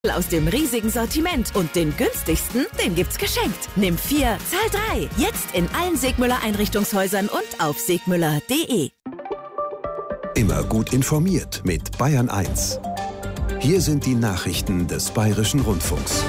Aus dem riesigen Sortiment und den günstigsten, den gibt's geschenkt. Nimm 4, zahl 3. Jetzt in allen Segmüller Einrichtungshäusern und auf segmüller.de. Immer gut informiert mit Bayern 1. Hier sind die Nachrichten des Bayerischen Rundfunks.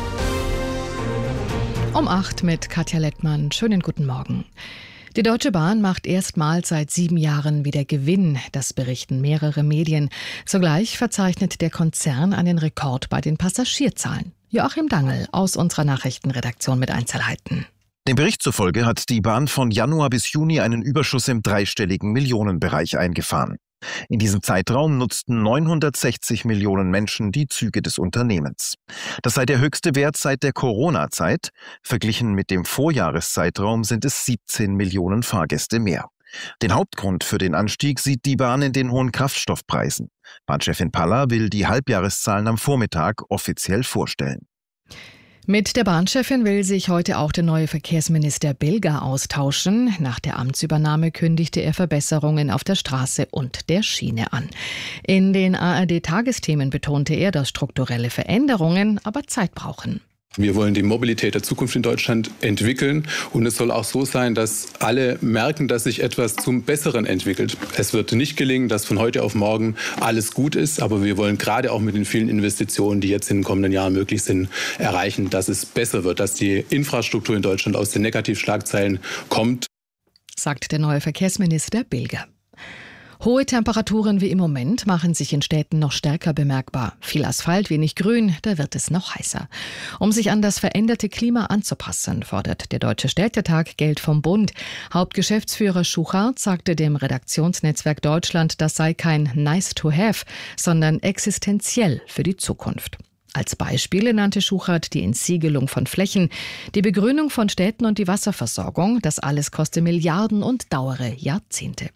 Um 8 mit Katja Lettmann. Schönen guten Morgen. Die Deutsche Bahn macht erstmals seit 7 Jahren wieder Gewinn. Das berichten mehrere Medien. Zugleich verzeichnet der Konzern einen Rekord bei den Passagierzahlen. Joachim Dangl aus unserer Nachrichtenredaktion mit Einzelheiten. Dem Bericht zufolge hat die Bahn von Januar bis Juni einen Überschuss im dreistelligen Millionenbereich eingefahren. In diesem Zeitraum nutzten 960 Millionen Menschen die Züge des Unternehmens. Das sei der höchste Wert seit der Corona-Zeit. Verglichen mit dem Vorjahreszeitraum sind es 17 Millionen Fahrgäste mehr. Den Hauptgrund für den Anstieg sieht die Bahn in den hohen Kraftstoffpreisen. Bahnchefin Palla will die Halbjahreszahlen am Vormittag offiziell vorstellen. Mit der Bahnchefin will sich heute auch der neue Verkehrsminister Bilger austauschen. Nach der Amtsübernahme kündigte er Verbesserungen auf der Straße und der Schiene an. In den ARD-Tagesthemen betonte er, dass strukturelle Veränderungen aber Zeit brauchen. Wir wollen die Mobilität der Zukunft in Deutschland entwickeln und es soll auch so sein, dass alle merken, dass sich etwas zum Besseren entwickelt. Es wird nicht gelingen, dass von heute auf morgen alles gut ist, aber wir wollen gerade auch mit den vielen Investitionen, die jetzt in den kommenden Jahren möglich sind, erreichen, dass es besser wird, dass die Infrastruktur in Deutschland aus den Negativschlagzeilen kommt, sagt der neue Verkehrsminister Bilger. Hohe Temperaturen wie im Moment machen sich in Städten noch stärker bemerkbar. Viel Asphalt, wenig Grün, da wird es noch heißer. Um sich an das veränderte Klima anzupassen, fordert der Deutsche Städtetag Geld vom Bund. Hauptgeschäftsführer Schuchart sagte dem Redaktionsnetzwerk Deutschland, das sei kein nice to have, sondern existenziell für die Zukunft. Als Beispiele nannte Schuchart die Entsiegelung von Flächen, die Begrünung von Städten und die Wasserversorgung. Das alles koste Milliarden und dauere Jahrzehnte.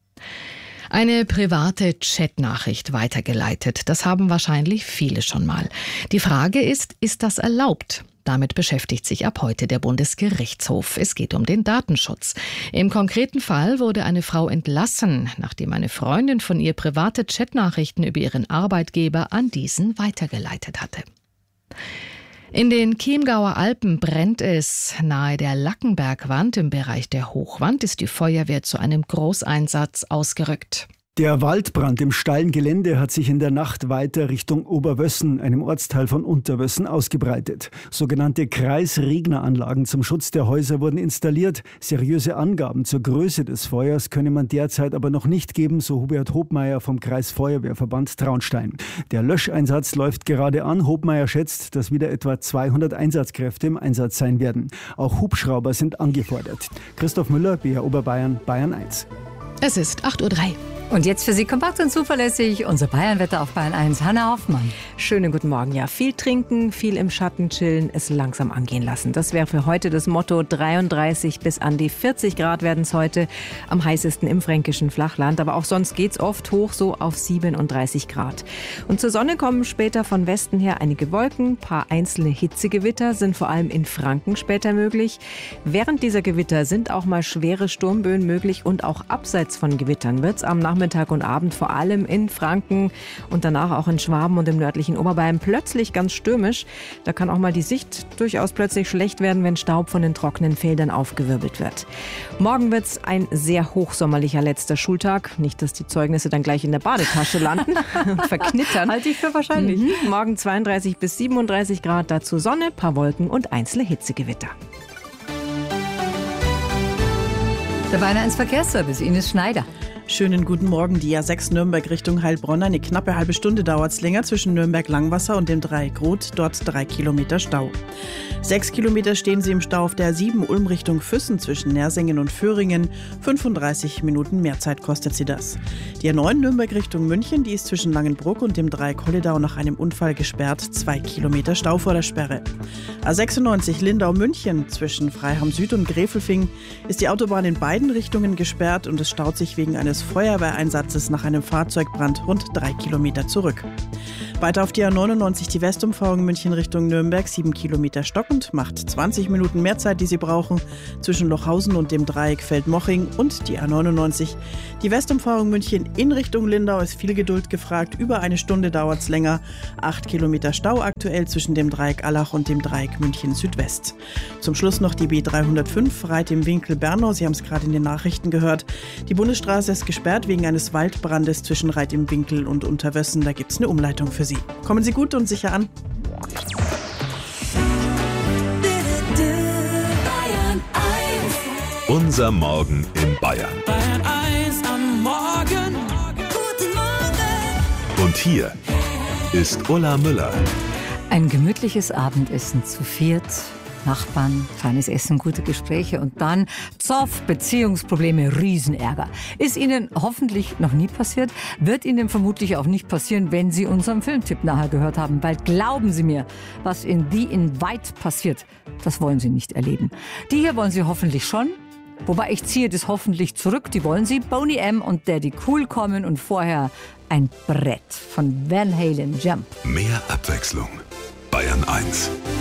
Eine private Chatnachricht weitergeleitet. Das haben wahrscheinlich viele schon mal. Die Frage ist das erlaubt? Damit beschäftigt sich ab heute der Bundesgerichtshof. Es geht um den Datenschutz. Im konkreten Fall wurde eine Frau entlassen, nachdem eine Freundin von ihr private Chatnachrichten über ihren Arbeitgeber an diesen weitergeleitet hatte. In den Chiemgauer Alpen brennt es. Nahe der Lackenbergwand im Bereich der Hochwand ist die Feuerwehr zu einem Großeinsatz ausgerückt. Der Waldbrand im steilen Gelände hat sich in der Nacht weiter Richtung Oberwössen, einem Ortsteil von Unterwössen, ausgebreitet. Sogenannte Kreisregneranlagen zum Schutz der Häuser wurden installiert. Seriöse Angaben zur Größe des Feuers könne man derzeit aber noch nicht geben, so Hubert Hobmeier vom Kreisfeuerwehrverband Traunstein. Der Löscheinsatz läuft gerade an. Hobmeier schätzt, dass wieder etwa 200 Einsatzkräfte im Einsatz sein werden. Auch Hubschrauber sind angefordert. Christoph Müller, BR Oberbayern, Bayern 1. Es ist 8:03 Uhr. Und jetzt für Sie kompakt und zuverlässig unser Bayernwetter auf Bayern 1. Hanna Hoffmann. Schönen guten Morgen. Ja, viel trinken, viel im Schatten chillen, es langsam angehen lassen. Das wäre für heute das Motto. 33 bis an die 40 Grad werden es heute, am heißesten im fränkischen Flachland. Aber auch sonst geht's oft hoch, so auf 37 Grad. Und zur Sonne kommen später von Westen her einige Wolken. Paar einzelne Hitzegewitter sind vor allem in Franken später möglich. Während dieser Gewitter sind auch mal schwere Sturmböen möglich und auch abseits von Gewittern wird's am Nachmittag und Abend vor allem in Franken und danach auch in Schwaben und im nördlichen Oberbayern plötzlich ganz stürmisch. Da kann auch mal die Sicht durchaus plötzlich schlecht werden, wenn Staub von den trockenen Feldern aufgewirbelt wird. Morgen wird's ein sehr hochsommerlicher letzter Schultag. Nicht, dass die Zeugnisse dann gleich in der Badetasche landen und verknittern. Halte ich für wahrscheinlich. Morgen 32 bis 37 Grad, dazu Sonne, paar Wolken und einzelne Hitzegewitter. Der Bayern 1 Verkehrsservice, Ines Schneider. Schönen guten Morgen. Die A6 Nürnberg Richtung Heilbronn. Eine knappe halbe Stunde dauert es länger zwischen Nürnberg-Langwasser und dem Dreieck Rot. Dort 3 Kilometer Stau. 6 Kilometer stehen Sie im Stau auf der A7 Ulm Richtung Füssen zwischen Nersingen und Föhringen. 35 Minuten mehr Zeit kostet sie das. Die A9 Nürnberg Richtung München, die ist zwischen Langenbruck und dem Dreieck Holledau nach einem Unfall gesperrt. 2 Kilometer Stau vor der Sperre. A96 Lindau-München zwischen Freiham Süd und Gräfelfing ist die Autobahn in beiden Richtungen gesperrt und es staut sich wegen eines Feuerwehreinsatzes nach einem Fahrzeugbrand rund 3 Kilometer zurück. Weiter auf die A99 die Westumfahrung München Richtung Nürnberg, 7 Kilometer stockend, macht 20 Minuten mehr Zeit, die Sie brauchen, zwischen Lochhausen und dem Dreieck Feldmoching. Und die A99 die Westumfahrung München in Richtung Lindau ist viel Geduld gefragt, über eine Stunde dauert es länger, 8 Kilometer Stau aktuell zwischen dem Dreieck Allach und dem Dreieck München Südwest. Zum Schluss noch die B305 Reit im Winkel Bernau, Sie haben es gerade in den Nachrichten gehört. Die Bundesstraße ist gesperrt wegen eines Waldbrandes zwischen Reit im Winkel und Unterwössen, da gibt es eine Umleitung für Sie. Kommen Sie gut und sicher an. Unser Morgen in Bayern. Bayern 1 am Morgen. Guten Morgen. Und hier ist Ulla Müller. Ein gemütliches Abendessen zu viert. Nachbarn, feines Essen, gute Gespräche und dann Zoff, Beziehungsprobleme, Riesenärger. Ist Ihnen hoffentlich noch nie passiert, wird Ihnen vermutlich auch nicht passieren, wenn Sie unseren Filmtipp nachher gehört haben, weil glauben Sie mir, was in The Invite passiert, das wollen Sie nicht erleben. Die hier wollen Sie hoffentlich schon, wobei ich ziehe das hoffentlich zurück, die wollen Sie, Boney M. und Daddy Cool kommen und vorher ein Brett von Van Halen, Jump. Mehr Abwechslung. Bayern 1.